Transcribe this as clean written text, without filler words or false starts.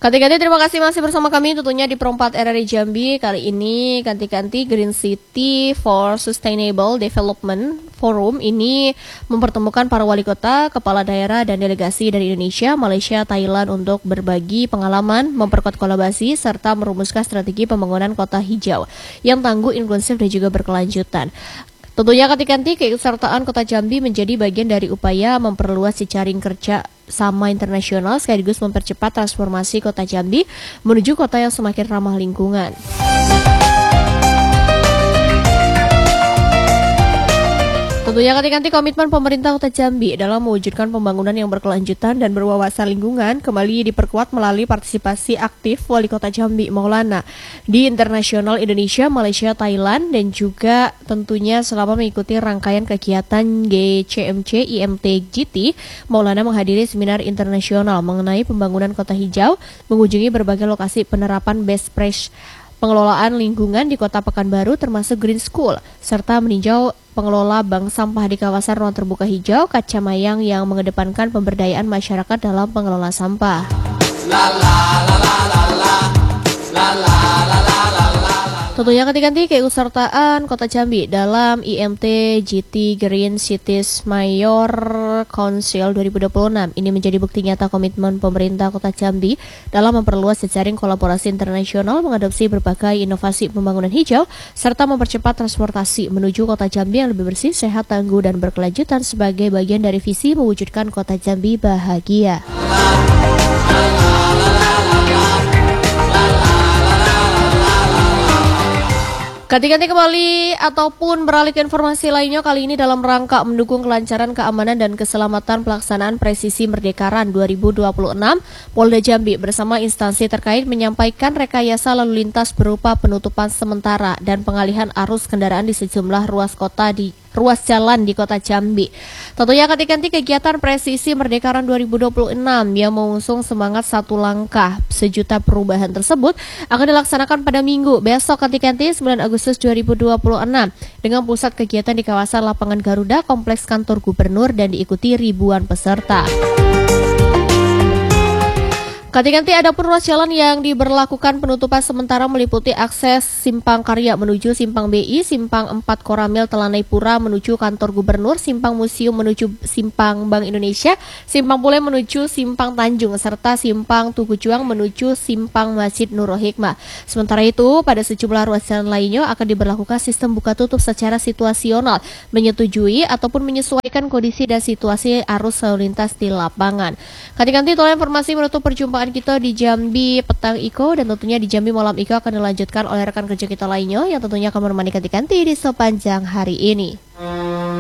Ganti-ganti, terima kasih masih bersama kami tentunya di Perempat RRI Jambi. Kali ini ganti-ganti Green City for Sustainable Development Forum ini mempertemukan para wali kota, kepala daerah, dan delegasi dari Indonesia, Malaysia, Thailand untuk berbagi pengalaman, memperkuat kolaborasi, serta merumuskan strategi pembangunan kota hijau yang tangguh, inklusif, dan juga berkelanjutan. Tentunya ganti-ganti keikutsertaan Kota Jambi menjadi bagian dari upaya memperluas jejaring kerja sama internasional sekaligus mempercepat transformasi Kota Jambi menuju kota yang semakin ramah lingkungan. Tentunya ganti-ganti komitmen pemerintah Kota Jambi dalam mewujudkan pembangunan yang berkelanjutan dan berwawasan lingkungan kembali diperkuat melalui partisipasi aktif Wali Kota Jambi Maulana di Internasional Indonesia, Malaysia, Thailand, dan juga tentunya selama mengikuti rangkaian kegiatan GCMC IMT GT, Maulana menghadiri seminar internasional mengenai pembangunan kota hijau, mengunjungi berbagai lokasi penerapan best practice pengelolaan lingkungan di Kota Pekanbaru termasuk Green School, serta meninjau pengelola bank sampah di kawasan ruang terbuka hijau Kacamayang yang mengedepankan pemberdayaan masyarakat dalam pengelola sampah. Tentunya ganti-ganti keikutsertaan Kota Jambi dalam IMT GT Green Cities Mayor Council 2026. Ini menjadi bukti nyata komitmen pemerintah Kota Jambi dalam memperluas jejaring kolaborasi internasional, mengadopsi berbagai inovasi pembangunan hijau, serta mempercepat transportasi menuju Kota Jambi yang lebih bersih, sehat, tangguh, dan berkelanjutan sebagai bagian dari visi mewujudkan Kota Jambi bahagia. Ganti-ganti kembali ataupun beralih ke informasi lainnya, kali ini dalam rangka mendukung kelancaran keamanan dan keselamatan pelaksanaan Presisi Merdekaran 2026, Polda Jambi bersama instansi terkait menyampaikan rekayasa lalu lintas berupa penutupan sementara dan pengalihan arus kendaraan di sejumlah ruas jalan di Kota Jambi. Tentunya ganti-ganti kegiatan Presisi Merdekaran 2026 yang mengusung semangat satu langkah sejuta perubahan tersebut akan dilaksanakan pada Minggu besok ganti-ganti 9 Agustus 2026 dengan pusat kegiatan di kawasan Lapangan Garuda, Kompleks Kantor Gubernur, dan diikuti ribuan peserta. Ganti-ganti ada pun ruas jalan yang diberlakukan penutupan sementara meliputi akses Simpang Karya menuju Simpang BI, Simpang 4 Koramil Telanai Pura menuju Kantor Gubernur, Simpang Museum menuju Simpang Bank Indonesia, Simpang Pule menuju Simpang Tanjung, serta Simpang Tugu Juang menuju Simpang Masjid Nurul Hikmah. Sementara itu, pada sejumlah ruas jalan lainnya akan diberlakukan sistem buka tutup secara situasional, menyetujui ataupun menyesuaikan kondisi dan situasi arus lalu lintas di lapangan. Ganti-ganti itulah informasi menutup perjumpaan kita di Jambi Petang Iko, dan tentunya di Jambi Malam Iko akan dilanjutkan oleh rekan kerja kita lainnya yang tentunya akan menemani ganti-ganti di sepanjang hari ini.